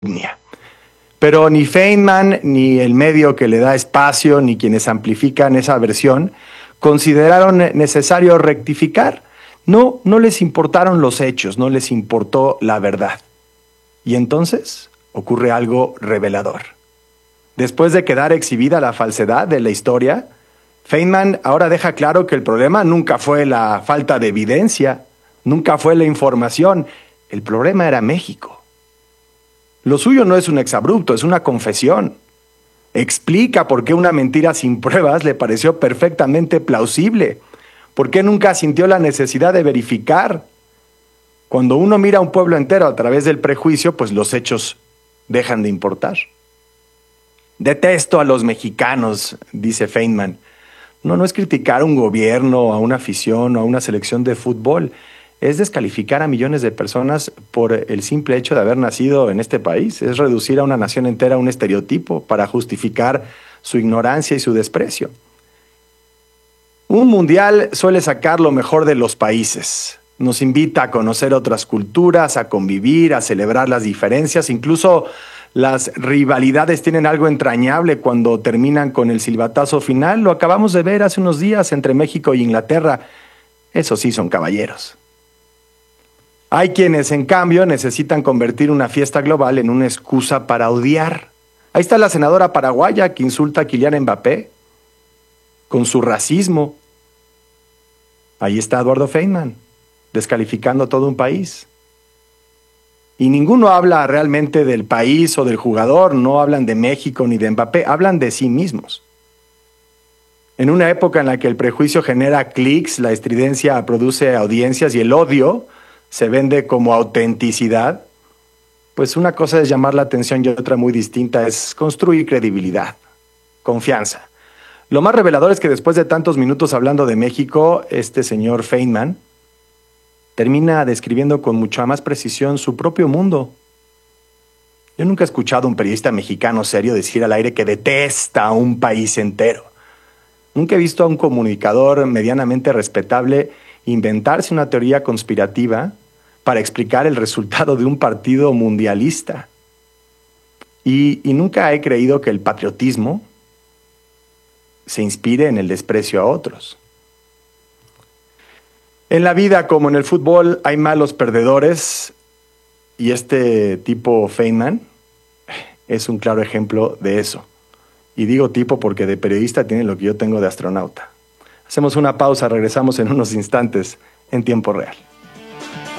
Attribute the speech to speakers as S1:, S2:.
S1: calumnia. Pero ni Feynman, ni el medio que le da espacio, ni quienes amplifican esa versión, consideraron necesario rectificar. No les importaron los hechos, no les importó la verdad. Y entonces ocurre algo revelador. Después de quedar exhibida la falsedad de la historia, Feynman ahora deja claro que el problema nunca fue la falta de evidencia, nunca fue la información. El problema era México. Lo suyo no es un exabrupto, es una confesión. Explica por qué una mentira sin pruebas le pareció perfectamente plausible. ¿Por qué nunca sintió la necesidad de verificar? Cuando uno mira a un pueblo entero a través del prejuicio, pues los hechos dejan de importar. Detesto a los mexicanos, dice Feynman. No es criticar a un gobierno, a una afición o a una selección de fútbol. Es descalificar a millones de personas por el simple hecho de haber nacido en este país. Es reducir a una nación entera a un estereotipo para justificar su ignorancia y su desprecio. Un mundial suele sacar lo mejor de los países. Nos invita a conocer otras culturas, a convivir, a celebrar las diferencias. Incluso las rivalidades tienen algo entrañable cuando terminan con el silbatazo final. Lo acabamos de ver hace unos días entre México y Inglaterra. Esos sí son caballeros. Hay quienes, en cambio, necesitan convertir una fiesta global en una excusa para odiar. Ahí está la senadora paraguaya que insulta a Kylian Mbappé con su racismo. Ahí está Eduardo Feynman, descalificando a todo un país. Y ninguno habla realmente del país o del jugador, no hablan de México ni de Mbappé, hablan de sí mismos. En una época en la que el prejuicio genera clics, la estridencia produce audiencias y el odio se vende como autenticidad, pues una cosa es llamar la atención y otra muy distinta es construir credibilidad, confianza. Lo más revelador es que después de tantos minutos hablando de México, este señor Feynman termina describiendo con mucha más precisión su propio mundo. Yo nunca he escuchado a un periodista mexicano serio decir al aire que detesta a un país entero. Nunca he visto a un comunicador medianamente respetable inventarse una teoría conspirativa para explicar el resultado de un partido mundialista. Y nunca he creído que el patriotismo se inspire en el desprecio a otros. En la vida, como en el fútbol, hay malos perdedores y este tipo Feynman es un claro ejemplo de eso. Y digo tipo porque de periodista tiene lo que yo tengo de astronauta. Hacemos una pausa, regresamos en unos instantes en tiempo real.